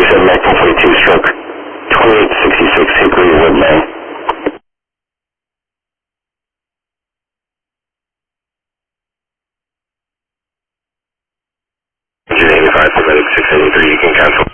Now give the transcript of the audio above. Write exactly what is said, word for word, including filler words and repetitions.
seven Mike four forty-two, stroke twenty-eight sixty-six, Hickory Wood Lane. eighty-five, submitted six eighty-three, you can cancel.